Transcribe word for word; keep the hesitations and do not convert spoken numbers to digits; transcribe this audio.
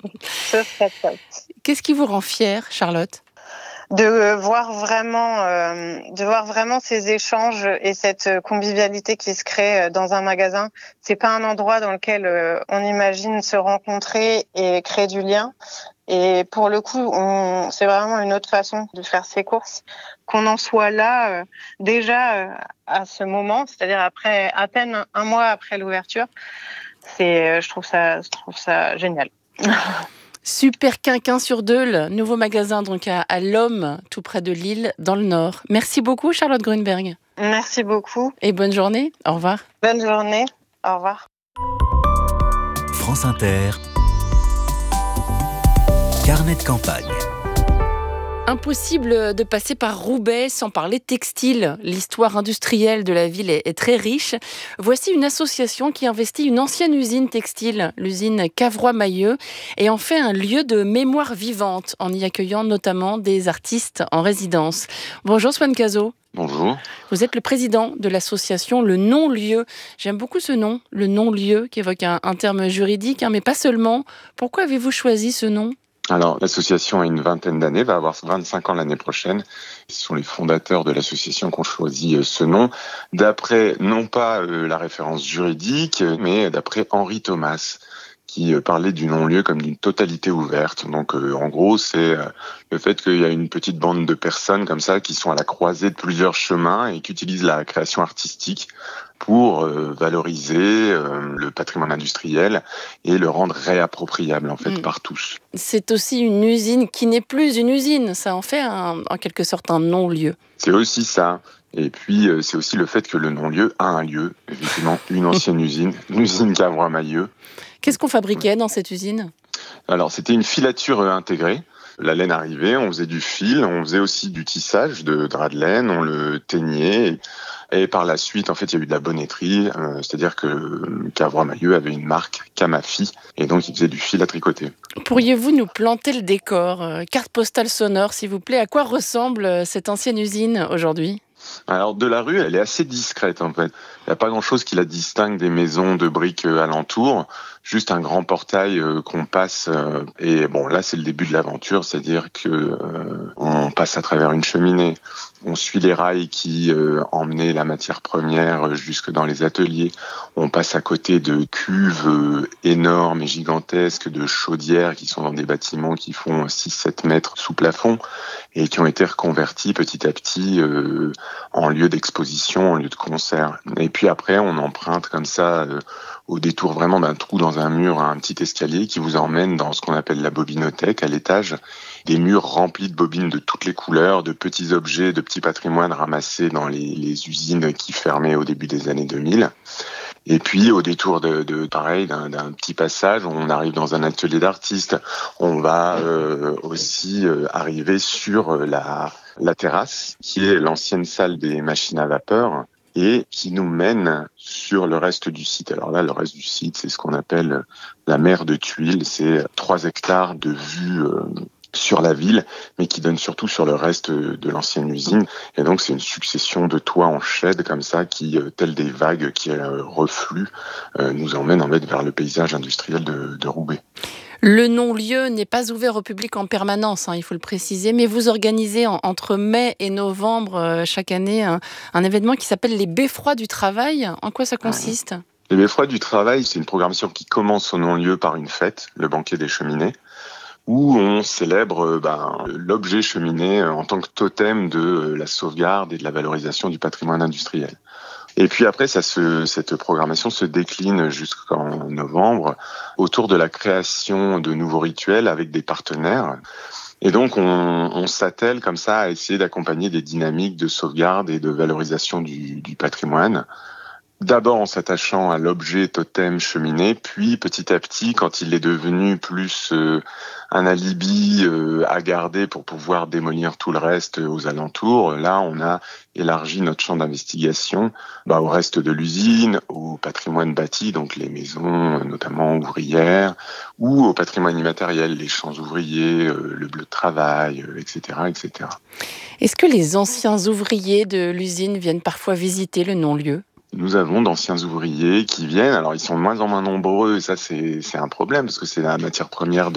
Ce serait top. Qu'est-ce qui vous rend fière, Charlotte ? De voir vraiment, euh, de voir vraiment ces échanges et cette convivialité qui se crée dans un magasin. C'est pas un endroit dans lequel euh, on imagine se rencontrer et créer du lien. Et pour le coup, on, c'est vraiment une autre façon de faire ses courses. Qu'on en soit là euh, déjà euh, à ce moment, c'est-à-dire après à peine un, un mois après l'ouverture, c'est, euh, je trouve ça, je trouve ça génial. Super Quinquin sur Deûle, nouveau magasin donc à, à Lomme, tout près de Lille, dans le Nord. Merci beaucoup, Charlotte Grunberg. Merci beaucoup. Et bonne journée. Au revoir. Bonne journée. Au revoir. France Inter. Carnet de campagne. Impossible de passer par Roubaix sans parler textile. L'histoire industrielle de la ville est, est très riche. Voici une association qui investit une ancienne usine textile, l'usine Cavrois-Mayeux, et en fait un lieu de mémoire vivante, en y accueillant notamment des artistes en résidence. Bonjour Swan Cazot. Bonjour. Vous êtes le président de l'association Le Non-Lieu. J'aime beaucoup ce nom, le non-lieu, qui évoque un, un terme juridique, hein, mais pas seulement. Pourquoi avez-vous choisi ce nom ? Alors, l'association a une vingtaine d'années, va avoir vingt-cinq ans l'année prochaine. Ce sont les fondateurs de l'association qui ont choisi ce nom, d'après non pas euh, la référence juridique, mais d'après Henri Thomas, qui parlait du non-lieu comme d'une totalité ouverte. Donc, euh, en gros, c'est euh, le fait qu'il y a une petite bande de personnes comme ça qui sont à la croisée de plusieurs chemins et qui utilisent la création artistique pour euh, valoriser euh, le patrimoine industriel et le rendre réappropriable en fait mmh. par tous. C'est aussi une usine qui n'est plus une usine, ça en fait un, en quelque sorte un non-lieu. C'est aussi ça. Et puis, euh, c'est aussi le fait que le non-lieu a un lieu, effectivement, une ancienne usine, l'usine Cavrois-Mayeux. Qu'est-ce qu'on fabriquait dans cette usine ? Alors, c'était une filature intégrée. La laine arrivait, on faisait du fil, on faisait aussi du tissage de drap de laine, on le teignait. Et par la suite, en fait, il y a eu de la bonnetterie, euh, c'est-à-dire que Cavrois-Mayeux avait une marque, Camafi, et donc il faisait du fil à tricoter. Pourriez-vous nous planter le décor ? euh, Carte postale sonore, s'il vous plaît. À quoi ressemble cette ancienne usine aujourd'hui ? Alors, de la rue, elle est assez discrète, en fait. Il n'y a pas grand-chose qui la distingue des maisons de briques alentour. Juste un grand portail euh, qu'on passe. Euh, et bon, là, c'est le début de l'aventure, c'est-à-dire que euh, on passe à travers une cheminée. On suit les rails qui euh, emmenaient la matière première jusque dans les ateliers. On passe à côté de cuves euh, énormes et gigantesques, de chaudières qui sont dans des bâtiments qui font six à sept mètres sous plafond et qui ont été reconvertis petit à petit euh, en lieu d'exposition, en lieu de concert. Et puis après, on emprunte comme ça, euh, au détour vraiment d'un trou dans un mur, un petit escalier qui vous emmène dans ce qu'on appelle la bobinothèque à l'étage. Des murs remplis de bobines de toutes les couleurs, de petits objets, de petits patrimoines ramassés dans les, les usines qui fermaient au début des années deux mille. Et puis, au détour de, de pareil, d'un, d'un petit passage, on arrive dans un atelier d'artiste. On va euh, aussi euh, arriver sur la, la terrasse, qui est l'ancienne salle des machines à vapeur, et qui nous mène sur le reste du site. Alors là, le reste du site, c'est ce qu'on appelle la mer de Tuiles. C'est trois hectares de vue euh, sur la ville, mais qui donne surtout sur le reste de l'ancienne usine. Et donc, c'est une succession de toits en chède comme ça, qui, tels des vagues qui euh, refluent, euh, nous emmènent en fait vers le paysage industriel de, de Roubaix. Le non-lieu n'est pas ouvert au public en permanence, hein, il faut le préciser, mais vous organisez en, entre mai et novembre euh, chaque année un, un événement qui s'appelle les Beffrois du Travail. En quoi ça consiste ? Les Beffrois du Travail, c'est une programmation qui commence au non-lieu par une fête, le banquet des cheminées, où on célèbre ben, l'objet cheminée en tant que totem de la sauvegarde et de la valorisation du patrimoine industriel. Et puis après, ça se, cette programmation se décline jusqu'en novembre autour de la création de nouveaux rituels avec des partenaires. Et donc, on, on s'attelle comme ça à essayer d'accompagner des dynamiques de sauvegarde et de valorisation du, du patrimoine. D'abord en s'attachant à l'objet totem cheminée, puis petit à petit, quand il est devenu plus euh, un alibi euh, à garder pour pouvoir démolir tout le reste aux alentours, là on a élargi notre champ d'investigation bah, au reste de l'usine, au patrimoine bâti, donc les maisons notamment ouvrières, ou au patrimoine immatériel, les champs ouvriers, euh, le bleu de travail, euh, et cetera, et cetera. Est-ce que les anciens ouvriers de l'usine viennent parfois visiter le non-lieu ? Nous avons d'anciens ouvriers qui viennent, alors ils sont de moins en moins nombreux, et ça c'est, c'est un problème, parce que c'est la matière première de